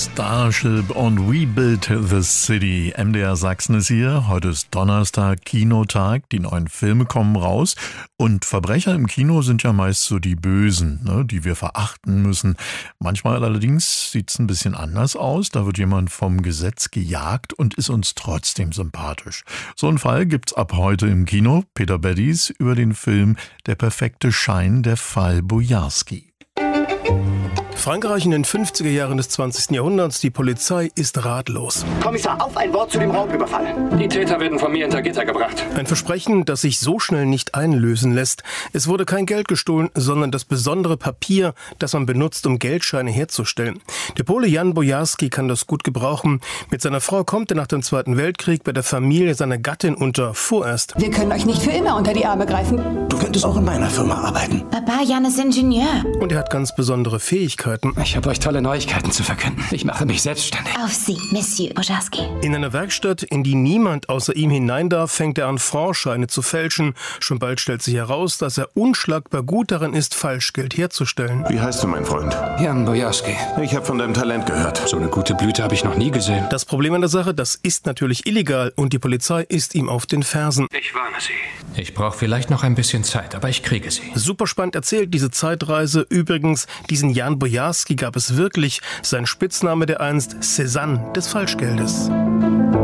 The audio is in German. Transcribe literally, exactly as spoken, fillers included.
Starship und We Built the City. M D R Sachsen ist hier. Heute ist Donnerstag, Kinotag. Die neuen Filme kommen raus. Und Verbrecher im Kino sind ja meist so die Bösen, ne, die wir verachten müssen. Manchmal allerdings sieht es ein bisschen anders aus. Da wird jemand vom Gesetz gejagt und ist uns trotzdem sympathisch. So einen Fall gibt's ab heute im Kino. Peter Beddies über den Film Der perfekte Schein, der Fall Bojarski. Frankreich in den fünfziger Jahren des zwanzigsten Jahrhunderts. Die Polizei ist ratlos. Kommissar, auf ein Wort zu dem Raubüberfall. Die Täter werden von mir hinter Gitter gebracht. Ein Versprechen, das sich so schnell nicht einlösen lässt. Es wurde kein Geld gestohlen, sondern das besondere Papier, das man benutzt, um Geldscheine herzustellen. Der Pole Jan Bojarski kann das gut gebrauchen. Mit seiner Frau kommt er nach dem Zweiten Weltkrieg bei der Familie seiner Gattin unter, vorerst. Wir können euch nicht für immer unter die Arme greifen. Du könntest auch in meiner Firma arbeiten. Papa, Jan ist Ingenieur. Und er hat ganz besondere Fähigkeiten. Ich habe euch tolle Neuigkeiten zu verkünden. Ich mache mich selbstständig. Auf Sie, Monsieur Bojarski. In einer Werkstatt, in die niemand außer ihm hinein darf, fängt er an, Franchscheine zu fälschen. Schon bald stellt sich heraus, dass er unschlagbar gut darin ist, Falschgeld herzustellen. Wie heißt du, mein Freund? Jan Bojarski. Ich habe von deinem Talent gehört. So eine gute Blüte habe ich noch nie gesehen. Das Problem an der Sache, das ist natürlich illegal und die Polizei ist ihm auf den Fersen. Ich warne Sie. Ich brauche vielleicht noch ein bisschen Zeit, aber ich kriege sie. Super spannend erzählt, diese Zeitreise. Übrigens, diesen Jan Bojarski gab es wirklich. Sein Spitzname der einst Cézanne des Falschgeldes.